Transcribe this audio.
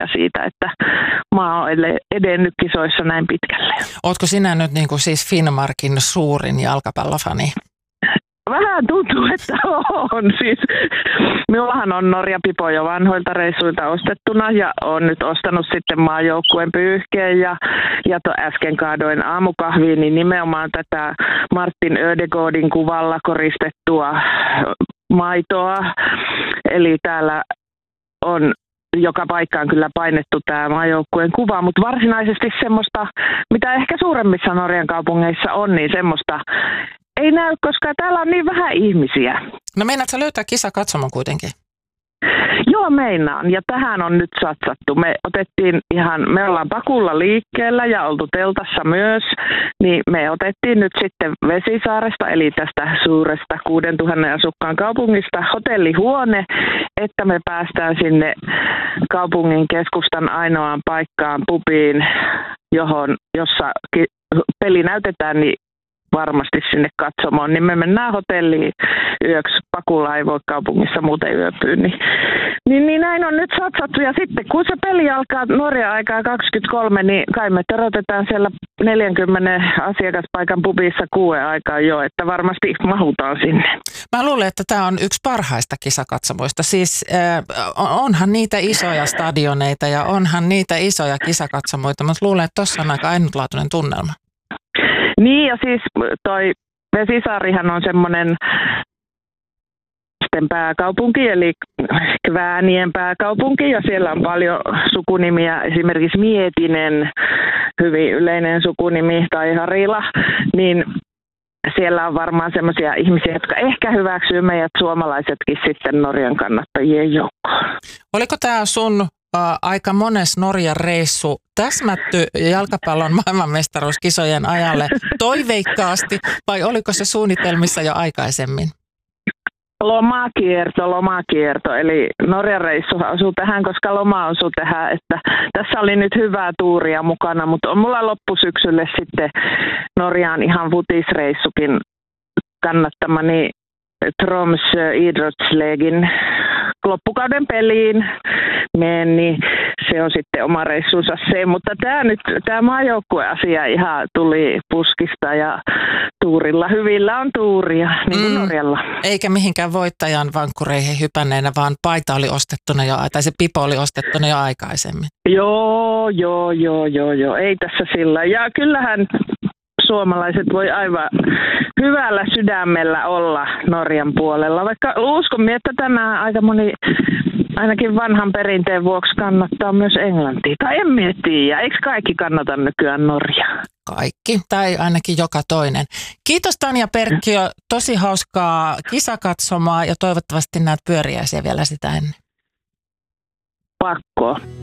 siitä, että maa on edennyt kisoissa näin pitkälle. Ootko sinä nyt niin kuin siis Finnmarkin suurin jalkapallofani? Vähän tuntuu, että on. Siis, minullahan on Norja-pipo jo vanhoilta reissuilta ostettuna ja olen nyt ostanut sitten maajoukkueen pyyhkeen ja äsken kaadoin aamukahviin, niin nimenomaan tätä Martin Ödegaardin kuvalla koristettua maitoa. Eli täällä on joka paikkaan kyllä painettu tämä maajoukkueen kuva, mutta varsinaisesti semmoista, mitä ehkä suuremmissa Norjan kaupungeissa on, niin semmoista ei näy, koska täällä on niin vähän ihmisiä. No meinaatko löytää kisakatsomon kuitenkin? Joo, meinaan. Ja tähän on nyt satsattu. Me ollaan Pakulla liikkeellä ja oltu teltassa myös, niin me otettiin nyt sitten Vesisaaresta, eli tästä suuresta 6000 asukkaan kaupungista hotellihuone, että me päästään sinne kaupungin keskustan ainoaan paikkaan, pubiin, jossa peli näytetään, niin varmasti sinne katsomaan, niin me mennään hotelliin yöksi. Pakulla ei voi kaupungissa muuten yöpyä. Niin näin on nyt satsattu. Ja sitten kun se peli alkaa Norjan aikaa 23, niin kai me törötetään siellä 40 asiakaspaikan pubissa 6 aikaa jo, että varmasti mahutaan sinne. Mä luulen, että tämä on yksi parhaista kisakatsomoista. Siis onhan niitä isoja stadioneita ja onhan niitä isoja kisakatsomoita, mutta luulen, että tuossa on aika ainutlaatuinen tunnelma. Niin, ja siis toi Vesisaarihan on semmoinen pääkaupunki, eli Kväänien pääkaupunki, ja siellä on paljon sukunimiä, esimerkiksi Mietinen, hyvin yleinen sukunimi, tai Harila, niin siellä on varmaan semmoisia ihmisiä, jotka ehkä hyväksyy meidät suomalaisetkin sitten Norjan kannattajien joukkoon. Oliko tämä sun aika mones Norjan reissu täsmätty jalkapallon maailmanmestaruuskisojen ajalle toiveikkaasti, vai oliko se suunnitelmissa jo aikaisemmin? Lomakierto. Eli Norjan reissu osui tähän, koska loma osui tähän. Että tässä oli nyt hyvää tuuria mukana, mutta on mulla loppusyksylle sitten Norjaan ihan futisreissukin kannattamani Tromsø Idrottslegin loppukauden peliin meni. Se on sitten oma reissunsa se, mutta tämä maajoukkueasia ihan tuli puskista ja tuurilla. Hyvillä on tuuria, niin kuin Norjalla. Eikä mihinkään voittajan vankkureihin hypänneenä, vaan paita oli ostettuna tai se pipo oli ostettuna jo aikaisemmin. Joo. Ei tässä sillä. Ja kyllähän suomalaiset voi aivan hyvällä sydämellä olla Norjan puolella, vaikka uskon, että tänään aika moni, ainakin vanhan perinteen vuoksi, kannattaa myös Englantia. Tai en tiedä, eikö kaikki kannata nykyään Norjaa? Kaikki, tai ainakin joka toinen. Kiitos Tanja Perkiö, tosi hauskaa kisakatsomaa ja toivottavasti näet pyöriäisiä vielä sitä ennen. Pakko.